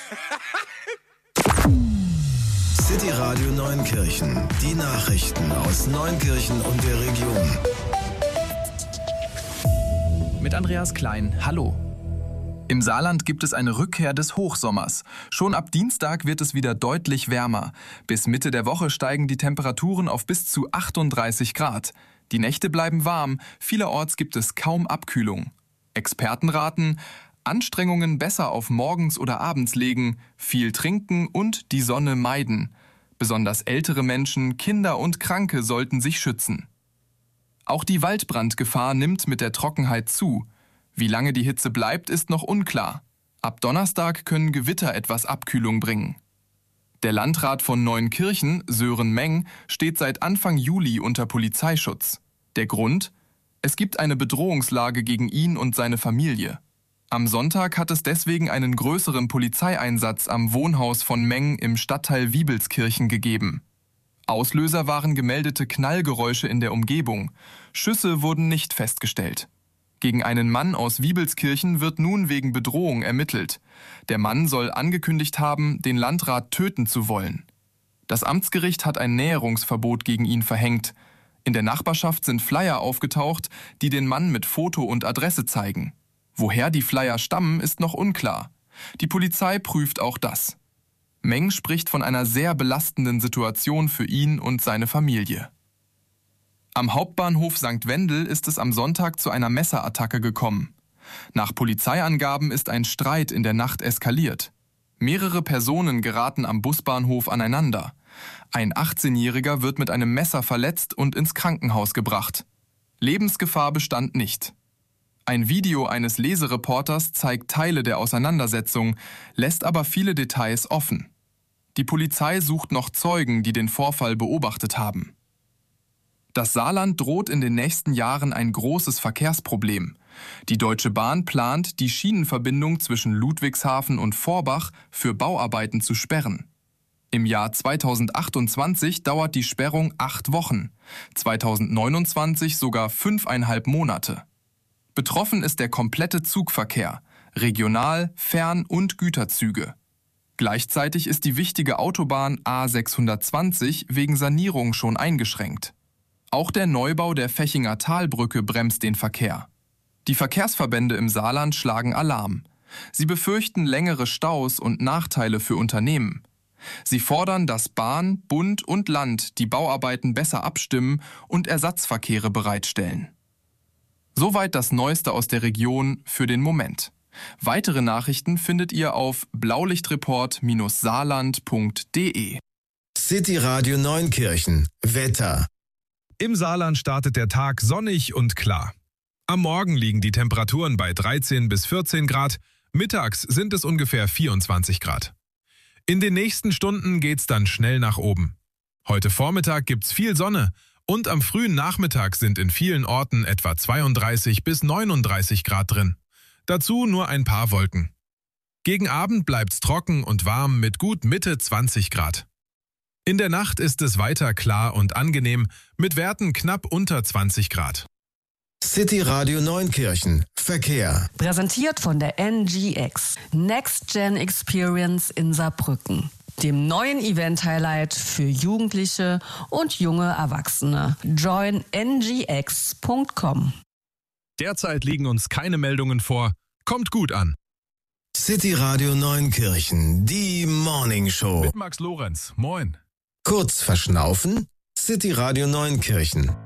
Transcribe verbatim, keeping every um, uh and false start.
City Radio Neunkirchen. Die Nachrichten aus Neunkirchen und der Region. Mit Andreas Klein. Hallo. Im Saarland gibt es eine Rückkehr des Hochsommers. Schon ab Dienstag wird es wieder deutlich wärmer. Bis Mitte der Woche steigen die Temperaturen auf bis zu achtunddreißig Grad. Die Nächte bleiben warm, vielerorts gibt es kaum Abkühlung. Experten raten, Anstrengungen besser auf morgens oder abends legen, viel trinken und die Sonne meiden. Besonders ältere Menschen, Kinder und Kranke sollten sich schützen. Auch die Waldbrandgefahr nimmt mit der Trockenheit zu. Wie lange die Hitze bleibt, ist noch unklar. Ab Donnerstag können Gewitter etwas Abkühlung bringen. Der Landrat von Neunkirchen, Sören Meng, steht seit Anfang Juli unter Polizeischutz. Der Grund? Es gibt eine Bedrohungslage gegen ihn und seine Familie. Am Sonntag hat es deswegen einen größeren Polizeieinsatz am Wohnhaus von Meng im Stadtteil Wiebelskirchen gegeben. Auslöser waren gemeldete Knallgeräusche in der Umgebung. Schüsse wurden nicht festgestellt. Gegen einen Mann aus Wiebelskirchen wird nun wegen Bedrohung ermittelt. Der Mann soll angekündigt haben, den Landrat töten zu wollen. Das Amtsgericht hat ein Näherungsverbot gegen ihn verhängt. In der Nachbarschaft sind Flyer aufgetaucht, die den Mann mit Foto und Adresse zeigen. Woher die Flyer stammen, ist noch unklar. Die Polizei prüft auch das. Meng spricht von einer sehr belastenden Situation für ihn und seine Familie. Am Hauptbahnhof Sankt Wendel ist es am Sonntag zu einer Messerattacke gekommen. Nach Polizeiangaben ist ein Streit in der Nacht eskaliert. Mehrere Personen geraten am Busbahnhof aneinander. Ein achtzehnjähriger wird mit einem Messer verletzt und ins Krankenhaus gebracht. Lebensgefahr bestand nicht. Ein Video eines Lesereporters zeigt Teile der Auseinandersetzung, lässt aber viele Details offen. Die Polizei sucht noch Zeugen, die den Vorfall beobachtet haben. Das Saarland droht in den nächsten Jahren ein großes Verkehrsproblem. Die Deutsche Bahn plant, die Schienenverbindung zwischen Ludwigshafen und Vorbach für Bauarbeiten zu sperren. Im Jahr zweitausendachtundzwanzig dauert die Sperrung acht Wochen, zweitausendneunundzwanzig sogar fünfeinhalb Monate. Betroffen ist der komplette Zugverkehr, Regional-, Fern- und Güterzüge. Gleichzeitig ist die wichtige Autobahn A sechshundertzwanzig wegen Sanierung schon eingeschränkt. Auch der Neubau der Fechinger Talbrücke bremst den Verkehr. Die Verkehrsverbände im Saarland schlagen Alarm. Sie befürchten längere Staus und Nachteile für Unternehmen. Sie fordern, dass Bahn, Bund und Land die Bauarbeiten besser abstimmen und Ersatzverkehre bereitstellen. Soweit das Neueste aus der Region für den Moment. Weitere Nachrichten findet ihr auf blaulichtreport saarland punkt de. City Radio Neunkirchen. Wetter. Im Saarland startet der Tag sonnig und klar. Am Morgen liegen die Temperaturen bei dreizehn bis vierzehn Grad, mittags sind es ungefähr vierundzwanzig Grad. In den nächsten Stunden geht's dann schnell nach oben. Heute Vormittag gibt's viel Sonne und am frühen Nachmittag sind in vielen Orten etwa zweiunddreißig bis neununddreißig Grad drin. Dazu nur ein paar Wolken. Gegen Abend bleibt's trocken und warm mit gut Mitte zwanzig Grad. In der Nacht ist es weiter klar und angenehm mit Werten knapp unter zwanzig Grad. City Radio Neunkirchen. Verkehr. Präsentiert von der N G X. Next Gen Experience in Saarbrücken. Dem neuen Event-Highlight für Jugendliche und junge Erwachsene. join n g x punkt com. Derzeit liegen uns keine Meldungen vor. Kommt gut an. City Radio Neunkirchen. Die Morning Show. Mit Max Lorenz. Moin. Kurz verschnaufen. City Radio Neunkirchen.